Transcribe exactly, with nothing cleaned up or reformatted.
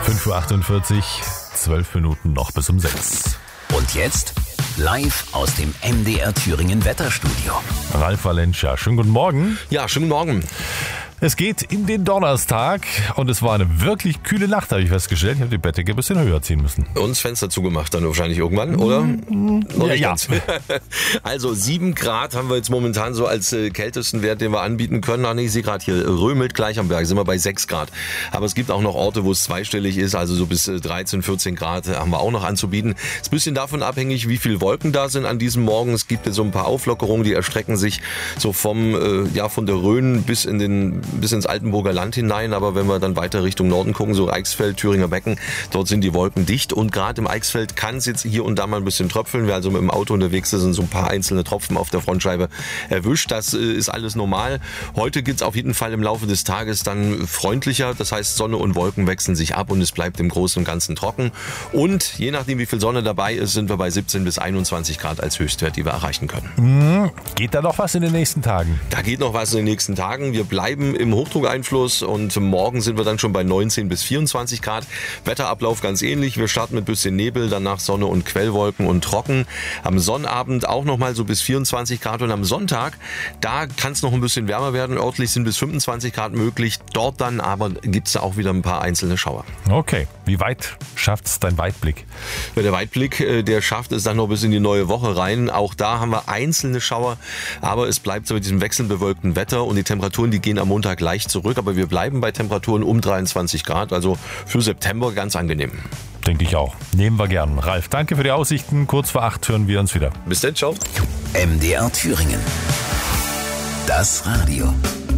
fünf Uhr achtundvierzig, zwölf Minuten noch bis um sechs. Und jetzt live aus dem M D R Thüringen Wetterstudio. Ralf Valencia, schönen guten Morgen. Ja, schönen Morgen. Es geht in den Donnerstag und es war eine wirklich kühle Nacht, habe ich festgestellt. Ich habe die Bettdecke ein bisschen höher ziehen müssen. Und das Fenster zugemacht dann wahrscheinlich irgendwann, oder? Mm, Noch ja, nicht ja. ganz. Also sieben Grad haben wir jetzt momentan so als äh, kältesten Wert, den wir anbieten können. Ach nee, ich sehe gerade hier, Römelt gleich am Berg, sind wir bei sechs Grad. Aber es gibt auch noch Orte, wo es zweistellig ist, also so bis äh, dreizehn, vierzehn Grad haben wir auch noch anzubieten. Ist ein bisschen davon abhängig, wie viele Wolken da sind an diesem Morgen. Es gibt so ein paar Auflockerungen, die erstrecken sich so vom, äh, ja, von der Rhön bis in den, bis ins Altenburger Land hinein, aber wenn wir dann weiter Richtung Norden gucken, so Eichsfeld, Thüringer Becken, dort sind die Wolken dicht und gerade im Eichsfeld kann es jetzt hier und da mal ein bisschen tröpfeln. Wer also mit dem Auto unterwegs ist, sind so ein paar einzelne Tropfen auf der Frontscheibe erwischt. Das äh, ist alles normal. Heute geht es auf jeden Fall im Laufe des Tages dann freundlicher, das heißt Sonne und Wolken wechseln sich ab und es bleibt im Großen und Ganzen trocken und je nachdem wie viel Sonne dabei ist, sind wir bei siebzehn bis einundzwanzig Grad als Höchstwert, die wir erreichen können. Mhm. Geht da noch was in den nächsten Tagen? Da geht noch was in den nächsten Tagen. Wir bleiben im Hochdruckeinfluss und morgen sind wir dann schon bei neunzehn bis vierundzwanzig Grad. Wetterablauf ganz ähnlich. Wir starten mit bisschen Nebel, danach Sonne und Quellwolken und trocken. Am Sonnabend auch noch mal so bis vierundzwanzig Grad und am Sonntag, da kann es noch ein bisschen wärmer werden. Örtlich sind bis fünfundzwanzig Grad möglich. Dort dann aber gibt es auch wieder ein paar einzelne Schauer. Okay, wie weit schafft es dein Weitblick? Der Weitblick, der schafft es dann noch bis in die neue Woche rein. Auch da haben wir einzelne Schauer, aber es bleibt so mit diesem wechselbewölkten Wetter und die Temperaturen, die gehen am Montag leicht zurück, aber wir bleiben bei Temperaturen um dreiundzwanzig Grad, also für September ganz angenehm. Denke ich auch. Nehmen wir gern. Ralf, danke für die Aussichten. Kurz vor acht hören wir uns wieder. Bis dann, ciao. M D R Thüringen. Das Radio.